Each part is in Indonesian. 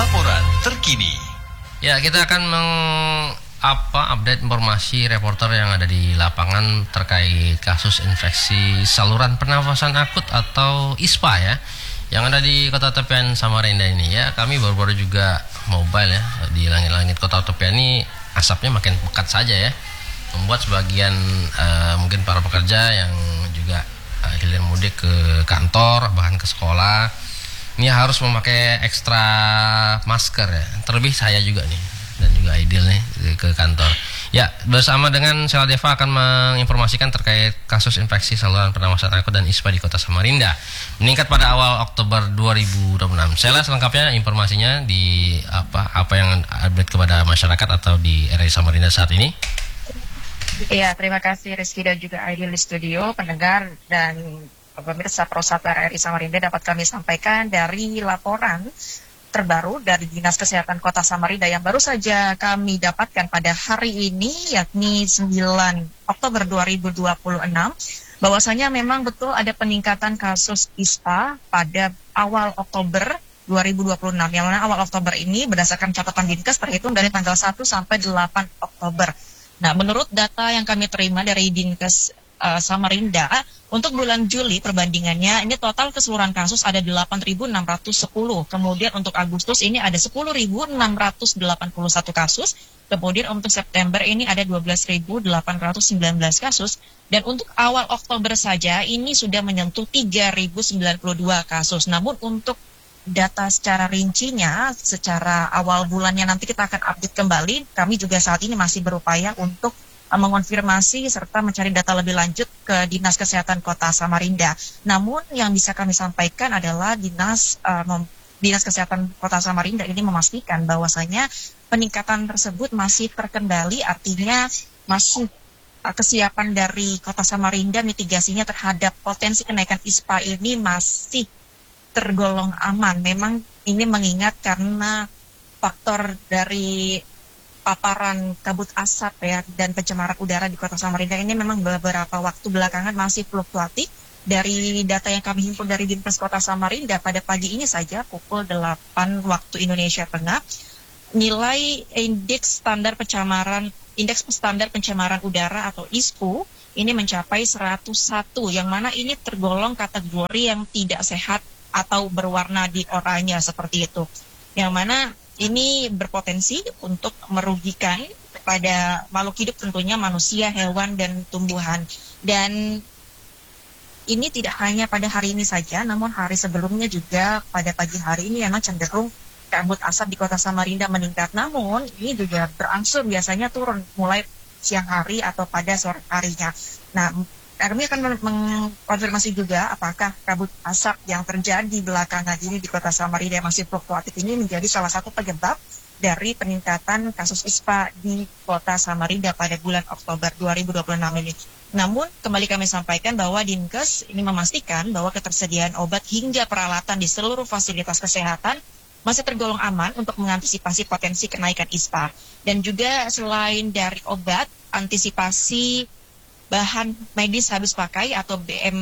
laporan terkini. Ya, kita akan update informasi reporter yang ada di lapangan terkait kasus infeksi saluran pernafasan akut atau ISPA ya, yang ada di Kota Tepian Samarinda ini ya. Kami baru-baru juga mobile ya di langit-langit Kota Tepian ini, asapnya makin pekat saja ya, membuat sebagian mungkin para pekerja yang juga hilir mudik ke kantor bahkan ke sekolah ini harus memakai ekstra masker ya. Terlebih saya juga nih dan juga Aidil nih ke kantor. Ya, bersama dengan Sheila Deva akan menginformasikan terkait kasus infeksi saluran pernafasan akut dan ISPA di Kota Samarinda meningkat pada awal Oktober 2026. Sheila, selengkapnya informasinya di apa yang update kepada masyarakat atau di RRI Samarinda saat ini. Iya, terima kasih Rizky dan juga Aidil di studio, pendengar dan pemirsa Prosat RRI Samarinda. Dapat kami sampaikan dari laporan terbaru dari Dinas Kesehatan Kota Samarinda yang baru saja kami dapatkan pada hari ini, yakni 9 Oktober 2026, bahwasanya memang betul ada peningkatan kasus ISPA pada awal Oktober 2026, yang mana awal Oktober ini berdasarkan catatan Dinkes terhitung dari tanggal 1 sampai 8 Oktober. Nah, menurut data yang kami terima dari Dinkes Samarinda, untuk bulan Juli perbandingannya ini total keseluruhan kasus ada 8.610. Kemudian untuk Agustus ini ada 10.681 kasus. Kemudian untuk September ini ada 12.819 kasus. Dan untuk awal Oktober saja ini sudah menyentuh 3.092 kasus. Namun untuk data secara rincinya, secara awal bulannya nanti kita akan update kembali. Kami juga saat ini masih berupaya untuk mengonfirmasi serta mencari data lebih lanjut ke Dinas Kesehatan Kota Samarinda. Namun yang bisa kami sampaikan adalah Dinas Kesehatan Kota Samarinda ini memastikan bahwasanya peningkatan tersebut masih terkendali, artinya masih kesiapan dari Kota Samarinda mitigasinya terhadap potensi kenaikan ISPA ini masih tergolong aman. Memang ini mengingat karena faktor dari paparan kabut asap ya dan pencemaran udara di Kota Samarinda ini memang beberapa waktu belakangan masih fluktuatif. Dari data yang kami himpun dari Dinkes Kota Samarinda pada pagi ini saja pukul 8 waktu Indonesia Tengah, nilai indeks standar pencemaran udara atau ISPU ini mencapai 101, yang mana ini tergolong kategori yang tidak sehat atau berwarna di oranye seperti itu, yang mana ini berpotensi untuk merugikan kepada makhluk hidup, tentunya manusia, hewan, dan tumbuhan. Dan ini tidak hanya pada hari ini saja, namun hari sebelumnya juga pada pagi hari ini memang cenderung kabut asap di Kota Samarinda meningkat. Namun ini juga berangsur biasanya turun mulai siang hari atau pada sore harinya. Nah, kami akan mengkonfirmasi juga apakah kabut asap yang terjadi belakangan ini di Kota Samarinda yang masih fluktuatif ini menjadi salah satu penyebab dari peningkatan kasus ISPA di Kota Samarinda pada bulan Oktober 2026 ini. Namun, kembali kami sampaikan bahwa Dinkes ini memastikan bahwa ketersediaan obat hingga peralatan di seluruh fasilitas kesehatan masih tergolong aman untuk mengantisipasi potensi kenaikan ISPA. Dan juga selain dari obat, antisipasi bahan medis habis pakai atau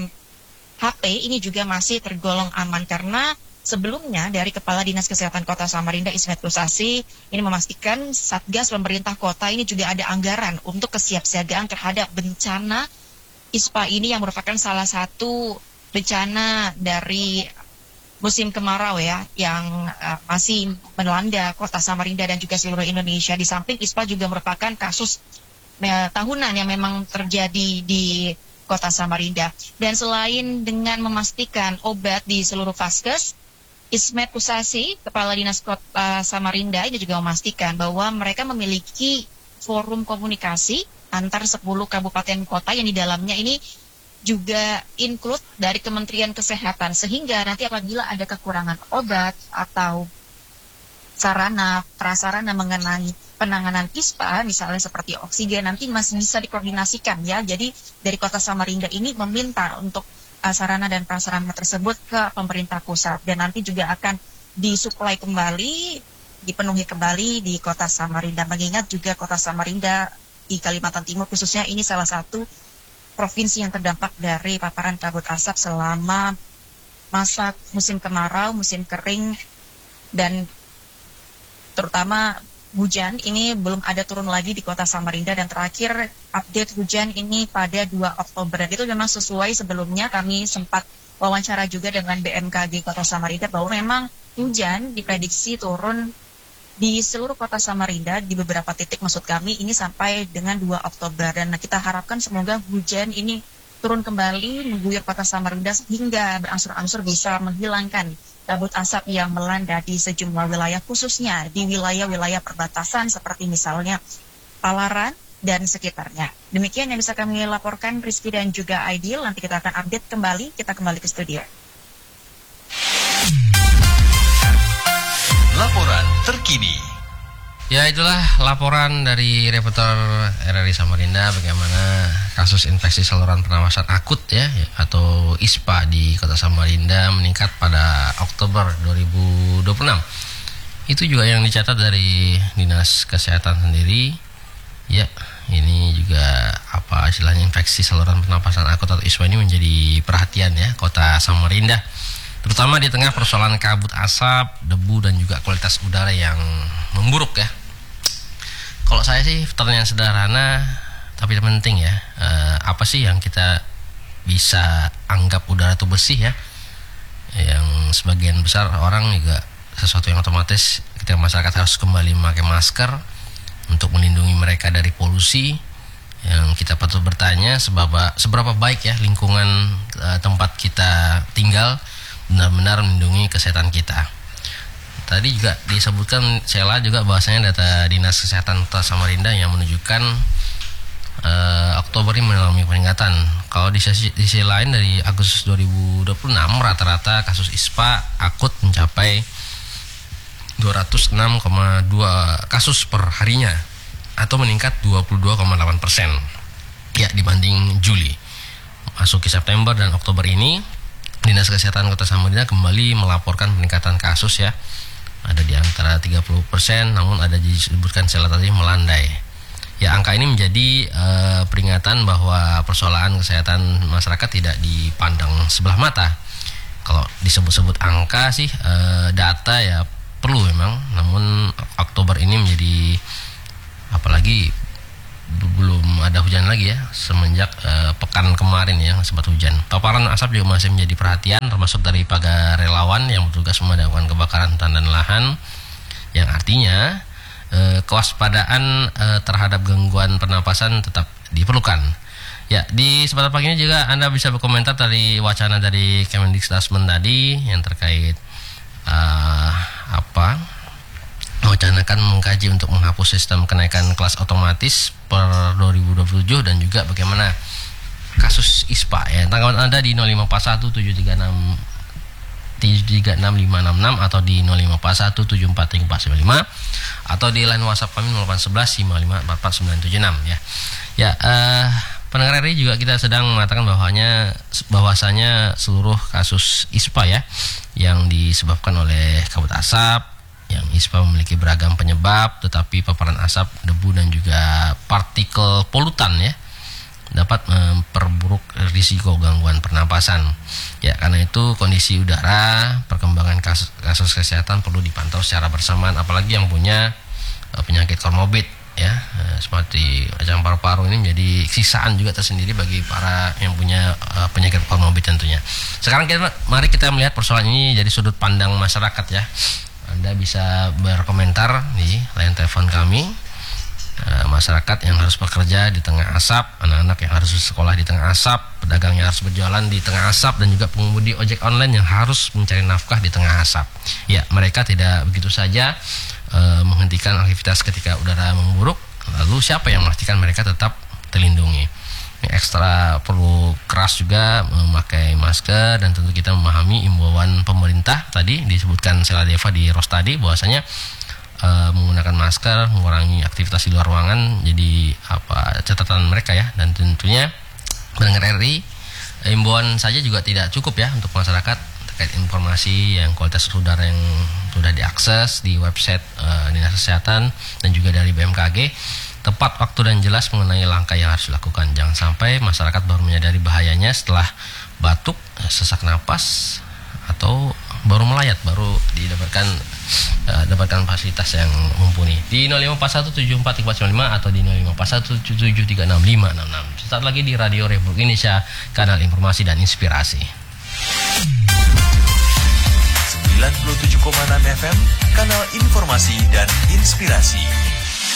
BMHP ini juga masih tergolong aman, karena sebelumnya dari Kepala Dinas Kesehatan Kota Samarinda Ismet Kusasi ini memastikan Satgas pemerintah kota ini juga ada anggaran untuk kesiapsiagaan terhadap bencana ISPA ini yang merupakan salah satu bencana dari musim kemarau ya yang masih melanda Kota Samarinda dan juga seluruh Indonesia. Di samping ISPA juga merupakan kasus tahunan yang memang terjadi di Kota Samarinda. Dan selain dengan memastikan obat di seluruh vaskes, Ismet Kusasi, Kepala Dinas Kota Samarinda, ini juga memastikan bahwa mereka memiliki forum komunikasi antar 10 kabupaten kota yang di dalamnya ini juga include dari Kementerian Kesehatan, sehingga nanti apabila ada kekurangan obat atau sarana prasarana mengenai penanganan ISPA, misalnya seperti oksigen, nanti masih bisa dikoordinasikan ya. Jadi dari Kota Samarinda ini meminta untuk sarana dan prasarana tersebut ke pemerintah pusat, dan nanti juga akan disuplai kembali, dipenuhi kembali di Kota Samarinda. Mengingat juga Kota Samarinda di Kalimantan Timur khususnya ini salah satu provinsi yang terdampak dari paparan kabut asap selama masa musim kemarau, musim kering, dan terutama hujan ini belum ada turun lagi di kota Samarinda, dan terakhir update hujan ini pada 2 Oktober. Dan itu memang sesuai sebelumnya kami sempat wawancara juga dengan BMKG Kota Samarinda bahwa memang hujan diprediksi turun di seluruh kota Samarinda di beberapa titik, maksud kami ini sampai dengan 2 Oktober. Dan kita harapkan semoga hujan ini turun kembali mengguyur kota Samarinda sehingga berangsur-angsur bisa menghilangkan kabut asap yang melanda di sejumlah wilayah, khususnya di wilayah-wilayah perbatasan seperti misalnya Palaran dan sekitarnya. Demikian yang bisa kami laporkan, Rizky dan juga Aidil. Nanti kita akan update kembali, kita kembali ke studio. Laporan terkini. Ya, itulah laporan dari reporter RRI Samarinda bagaimana kasus infeksi saluran pernafasan akut ya atau ISPA di Kota Samarinda meningkat pada Oktober 2026. Itu juga yang dicatat dari Dinas Kesehatan sendiri. Ya, ini juga istilahnya infeksi saluran pernafasan akut atau ISPA ini menjadi perhatian ya Kota Samarinda, terutama di tengah persoalan kabut asap, debu dan juga kualitas udara yang memburuk ya. Kalau saya sih pertanyaan sederhana tapi penting ya, apa sih yang kita bisa anggap udara itu bersih ya, yang sebagian besar orang juga sesuatu yang otomatis ketika masyarakat harus kembali memakai masker untuk melindungi mereka dari polusi. Yang kita patut bertanya seberapa baik ya lingkungan tempat kita tinggal benar-benar melindungi kesehatan kita. Tadi juga disebutkan Sheila juga bahwasanya data Dinas Kesehatan Kota Samarinda yang menunjukkan Oktober ini mengalami peningkatan. Kalau di sisi lain dari Agustus 2026 rata-rata kasus ISPA akut mencapai 206,2 kasus per harinya atau meningkat 22,8% ya dibanding Juli. Masuki September dan Oktober ini Dinas Kesehatan Kota Samarinda kembali melaporkan peningkatan kasus ya. Ada di antara 30%, namun ada disebutkan Sheila tadi melandai. Ya, angka ini menjadi peringatan bahwa persoalan kesehatan masyarakat tidak dipandang sebelah mata. Kalau disebut-sebut angka sih data ya perlu memang, namun Oktober ini menjadi, apalagi belum ada hujan lagi ya semenjak pekan kemarin ya sempat hujan. Paparan asap juga masih menjadi perhatian, termasuk dari para relawan yang bertugas memadamkan kebakaran hutan dan lahan, yang artinya kewaspadaan terhadap gangguan pernapasan tetap diperlukan. Ya, di kesempatan pagi ini juga Anda bisa berkomentar dari wacana dari Kemendikbudristek tadi yang terkait mewacanakan mengkaji untuk menghapus sistem kenaikan kelas otomatis per 2027 dan juga bagaimana kasus ISPA ya. Tanggapan Anda di 0541 736 566 atau di 0541 743495 atau di line WhatsApp kami 0811 5544 976 ya. Ya, pendengar RRI juga kita sedang mengatakan bahwasanya seluruh kasus ISPA ya yang disebabkan oleh kabut asap, yang ISPA memiliki beragam penyebab, tetapi paparan asap, debu dan juga partikel polutan ya dapat memperburuk risiko gangguan pernapasan. Ya, karena itu kondisi udara, perkembangan kasus kesehatan perlu dipantau secara bersamaan, apalagi yang punya penyakit komorbid ya, seperti macam paru-paru ini menjadi sisaan juga tersendiri bagi para yang punya penyakit komorbid tentunya. Sekarang mari kita melihat persoalan ini dari sudut pandang masyarakat ya. Anda bisa berkomentar di line telepon kami. Masyarakat yang harus bekerja di tengah asap, anak-anak yang harus sekolah di tengah asap, pedagang yang harus berjualan di tengah asap, dan juga pengemudi ojek online yang harus mencari nafkah di tengah asap. Ya, mereka tidak begitu saja menghentikan aktivitas ketika udara memburuk. Lalu siapa yang memastikan mereka tetap terlindungi? Ini ekstra perlu keras juga memakai masker, dan tentu kita memahami imbauan pemerintah tadi disebutkan Sheila Deva di ROS tadi bahwasanya menggunakan masker, mengurangi aktivitas di luar ruangan jadi catatan mereka ya. Dan tentunya pendengar RRI, imbauan saja juga tidak cukup ya untuk masyarakat terkait informasi yang kualitas udara yang sudah diakses di website Dinas Kesehatan dan juga dari BMKG. Tepat waktu dan jelas mengenai langkah yang harus dilakukan. Jangan sampai masyarakat baru menyadari bahayanya setelah batuk, sesak napas, atau baru melayat, baru dapatkan fasilitas yang mumpuni. Di 0541744595 atau di 054177365666. Sesaat lagi di Radio Republik Indonesia, kanal informasi dan inspirasi. 97,6 FM, kanal informasi dan inspirasi.